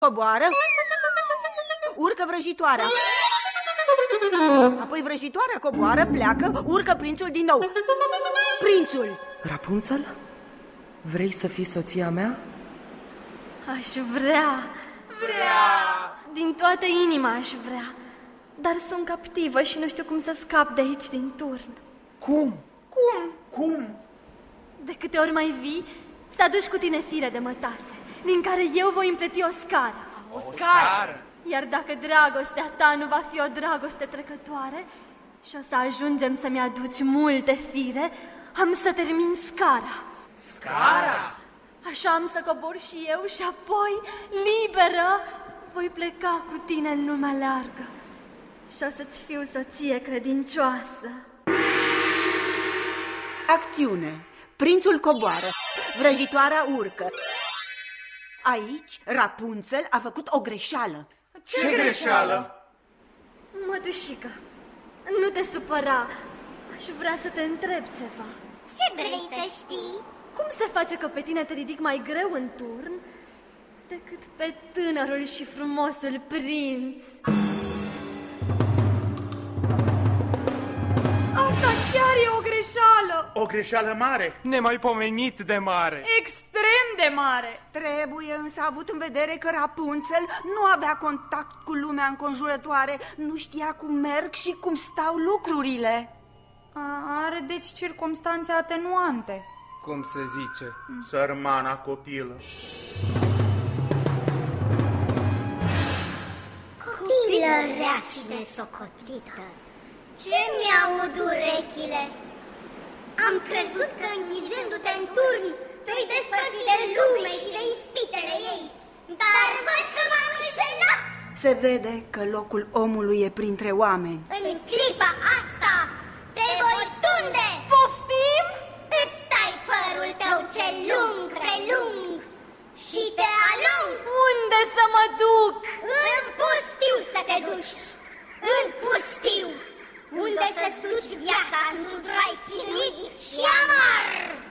Coboară, urcă vrăjitoarea. Apoi vrăjitoarea coboară, pleacă, urcă prințul din nou. Prințul! Rapunzel? Vrei să fii soția mea? Aș vrea. Din toată inima aș vrea. Dar sunt captivă și nu știu cum să scap de aici din turn. Cum? De câte ori mai vii, să aduci cu tine fire de mătase, din care eu voi împleti o scară. O scară? Iar dacă dragostea ta nu va fi o dragoste trecătoare și o să ajungem să-mi aduci multe fire, am să termin scara. Scara? Așa am să cobor și eu și apoi, liberă, voi pleca cu tine în lumea largă și o să-ți fiu soție credincioasă. Acțiune. Prințul coboară, vrăjitoarea urcă. Aici, Rapunzel a făcut o greșeală. Ce greșeală? Mătușică, nu te supăra. Aș vrea să te întreb ceva. Ce vrei să știi? Cum se face că pe tine te ridic mai greu în turn decât pe tânărul și frumosul prinț? Asta chiar e o greșeală! O greșeală mare? Nemaipomenit de mare. Extrem de mare! Trebuie însă avut în vedere că Rapunzel nu avea contact cu lumea înconjurătoare, nu știa cum merg și cum stau lucrurile. Are deci circumstanțe atenuante. Cum se zice? Sărmana copilă. Copilă rea și nesocotlită, ce mi-aud urechile? Am crezut că închizându-te în turn vei despărți de lume și de ispitele ei, dar văd că m-am înșelat. Se vede că locul omului e printre oameni. În clipa asta te voi tunde! Poftim? Îți tai părul tău cel lung, prelung și te alung! Unde să mă duc? În pustiu să te duci! În pustiu! Unde să-ți duci viața într-un trai chinuit și amar!